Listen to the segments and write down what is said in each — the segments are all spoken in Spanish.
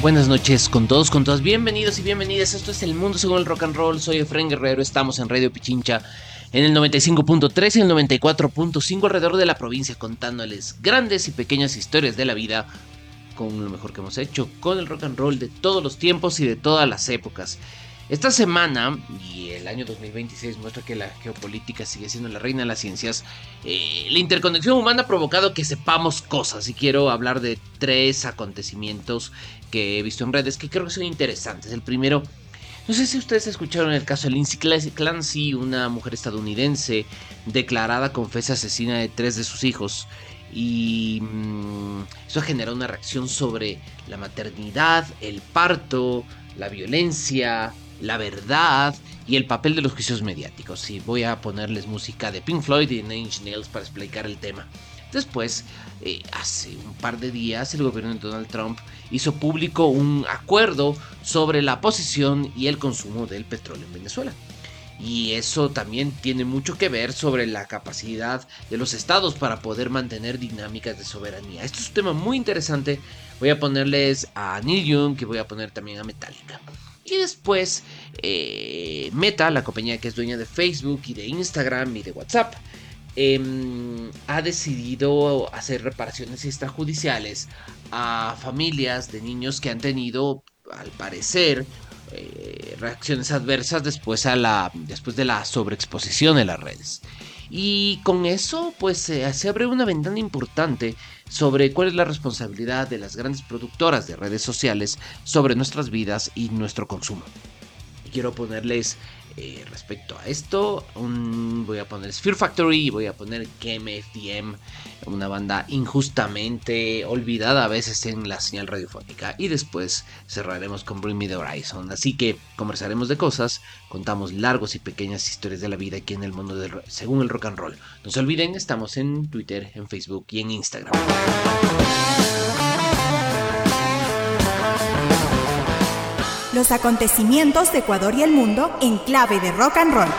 Buenas noches con todos, con todas, bienvenidos y bienvenidas. Esto es El Mundo Según el Rock and Roll. Soy Efraín Guerrero, estamos en Radio Pichincha en el 95.3 y el 94.5 alrededor de la provincia, contándoles grandes y pequeñas historias de la vida con lo mejor que hemos hecho, con el rock and roll de todos los tiempos y de todas las épocas. Esta semana y el año 2026 muestra que la geopolítica sigue siendo la reina de las ciencias. La interconexión humana ha provocado que sepamos cosas y quiero hablar de 3 acontecimientos que he visto en redes que creo que son interesantes. El primero, no sé si ustedes escucharon el caso de Lindsay Clancy, una mujer estadounidense declarada confesa asesina de 3 de sus hijos. Y eso generó una reacción sobre la maternidad, el parto, la violencia, la verdad y el papel de los juicios mediáticos. Y voy a ponerles música de Pink Floyd y Nine Inch Nails para explicar el tema. Después, hace un par de días, el gobierno de Donald Trump hizo público un acuerdo sobre la posesión y el consumo del petróleo en Venezuela. Y eso también tiene mucho que ver sobre la capacidad de los estados para poder mantener dinámicas de soberanía. Esto es un tema muy interesante. Voy a ponerles a Neil Young, que voy a poner también a Metallica. Y después, Meta, la compañía que es dueña de Facebook y de Instagram y de WhatsApp, ha decidido hacer reparaciones extrajudiciales a familias de niños que han tenido, al parecer, reacciones adversas después de la sobreexposición en las redes. Y con eso pues se abre una ventana importante sobre cuál es la responsabilidad de las grandes productoras de redes sociales sobre nuestras vidas y nuestro consumo. Y quiero ponerles respecto a esto, voy a poner Fear Factory y voy a poner KMFDM, una banda injustamente olvidada a veces en la señal radiofónica. Y después cerraremos con Bring Me The Horizon. Así que conversaremos de cosas, contamos largos y pequeñas historias de la vida aquí en el mundo según el rock and roll. No se olviden, estamos en Twitter, en Facebook y en Instagram. Los acontecimientos de Ecuador y el mundo en clave de rock and roll.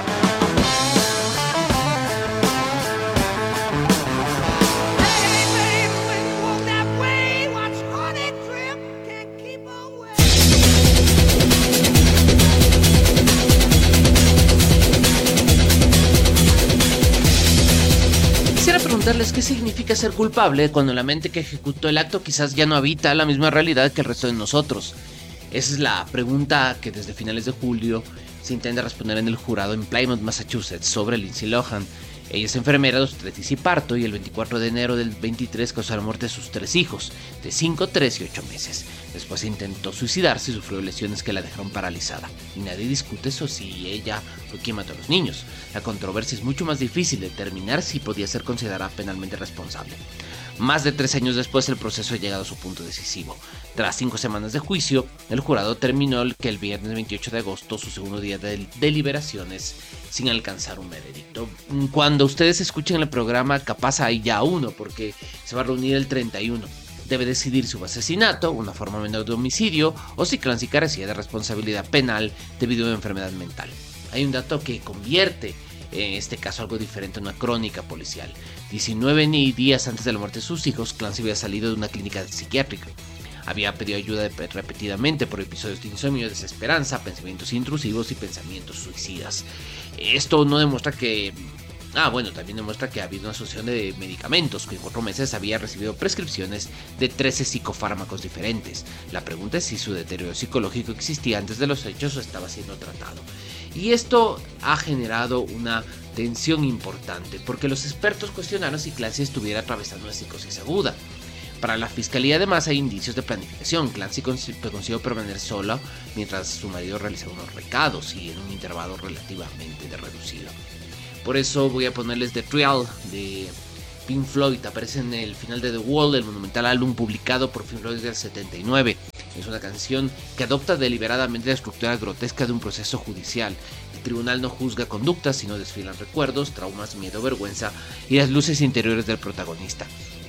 Quisiera preguntarles qué significa ser culpable cuando la mente que ejecutó el acto quizás ya no habita la misma realidad que el resto de nosotros. Esa es la pregunta que desde finales de julio se intenta responder en el jurado en Plymouth, Massachusetts, sobre Lindsay Lohan. Ella es enfermera de obstetricia y parto y el 24 de enero del 23 causó la muerte de sus 3 hijos, de 5, 3 y 8 meses. Después intentó suicidarse y sufrió lesiones que la dejaron paralizada. Y nadie discute eso si ella fue quien mató a los niños. La controversia es mucho más difícil de determinar si podía ser considerada penalmente responsable. Más de 3 años después, el proceso ha llegado a su punto decisivo. Tras 5 semanas de juicio, el jurado terminó que el viernes 28 de agosto, su segundo día de deliberaciones, sin alcanzar un veredicto. Cuando ustedes escuchen el programa, capaz hay ya uno, porque se va a reunir el 31. Debe decidir si hubo asesinato, una forma menor de homicidio, o si Clancy carecía de responsabilidad penal debido a una enfermedad mental. Hay un dato que convierte en este caso algo diferente a una crónica policial. 19 días antes de la muerte de sus hijos, Clancy había salido de una clínica psiquiátrica. Había pedido ayuda repetidamente por episodios de insomnio, desesperanza, pensamientos intrusivos y pensamientos suicidas. Esto no demuestra que... también demuestra que ha habido una asociación de medicamentos, que en 4 meses había recibido prescripciones de 13 psicofármacos diferentes. La pregunta es si su deterioro psicológico existía antes de los hechos o estaba siendo tratado. Y esto ha generado una tensión importante, porque los expertos cuestionaron si Clancy estuviera atravesando una psicosis aguda. Para la fiscalía además hay indicios de planificación. Clancy consiguió permanecer sola mientras su marido realizaba unos recados y en un intervalo relativamente reducido. Por eso voy a ponerles The Trial de Pink Floyd. Aparece en el final de The Wall, el monumental álbum publicado por Pink Floyd desde el 79. Es una canción que adopta deliberadamente la estructura grotesca de un proceso judicial. El tribunal no juzga conductas, sino desfilan recuerdos, traumas, miedo, vergüenza y las luces interiores del protagonista.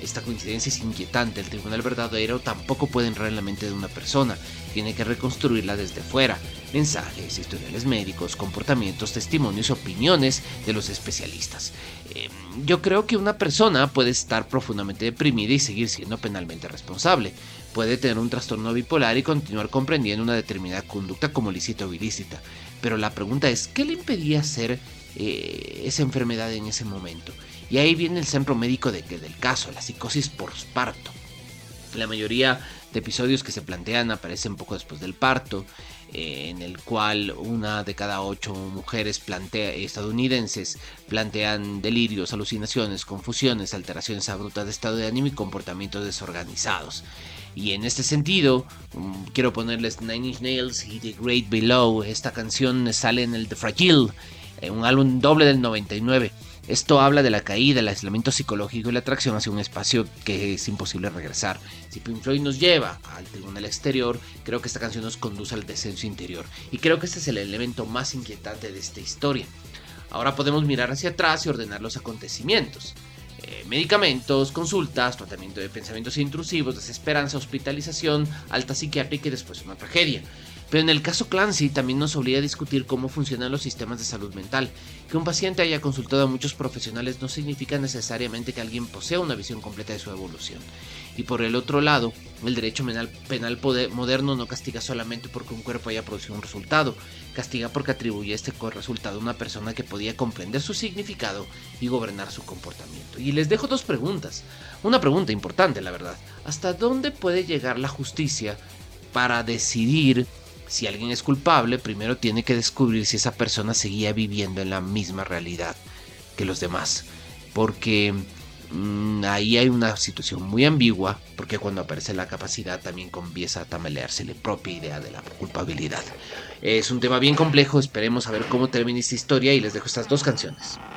Esta coincidencia es inquietante. El tribunal verdadero tampoco puede entrar en la mente de una persona. Tiene que reconstruirla desde fuera. Mensajes, historiales médicos, comportamientos, testimonios, opiniones de los especialistas. Yo creo que una persona puede estar profundamente deprimida y seguir siendo penalmente responsable. Puede tener un trastorno bipolar y continuar comprendiendo una determinada conducta como lícita o ilícita. Pero la pregunta es, ¿qué le impedía hacer esa enfermedad en ese momento? Y ahí viene el centro médico del caso, la psicosis postparto. La mayoría de episodios que se plantean aparecen poco después del parto, en el cual 1 de cada 8 mujeres estadounidenses plantean delirios, alucinaciones, confusiones, alteraciones abruptas de estado de ánimo y comportamientos desorganizados. Y en este sentido, quiero ponerles Nine Inch Nails y The Great Below. Esta canción sale en el The Fragile, un álbum doble del 99. Esto habla de la caída, el aislamiento psicológico y la atracción hacia un espacio que es imposible regresar. Si Pink Floyd nos lleva al tribunal exterior, creo que esta canción nos conduce al descenso interior. Y creo que este es el elemento más inquietante de esta historia. Ahora podemos mirar hacia atrás y ordenar los acontecimientos. Medicamentos, consultas, tratamiento de pensamientos intrusivos, desesperanza, hospitalización, alta psiquiátrica y después una tragedia. Pero en el caso Clancy también nos obliga a discutir cómo funcionan los sistemas de salud mental. Que un paciente haya consultado a muchos profesionales no significa necesariamente que alguien posea una visión completa de su evolución. Y por el otro lado, el derecho penal moderno no castiga solamente porque un cuerpo haya producido un resultado, castiga porque atribuye este resultado a una persona que podía comprender su significado y gobernar su comportamiento. Y les dejo 2 preguntas. Una pregunta importante, la verdad. ¿Hasta dónde puede llegar la justicia para decidir si alguien es culpable? Primero tiene que descubrir si esa persona seguía viviendo en la misma realidad que los demás. Porque ahí hay una situación muy ambigua, porque cuando aparece la capacidad también comienza a tambalearse la propia idea de la culpabilidad. Es un tema bien complejo, esperemos a ver cómo termina esta historia y les dejo estas 2 canciones.